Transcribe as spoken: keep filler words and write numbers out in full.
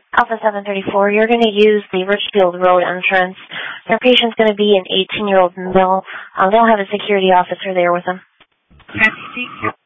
Alpha seven thirty-four, you're going to use the Richfield Road entrance. Your patient's going to be an eighteen-year-old male. Um, they'll have a security officer there with them. Okay.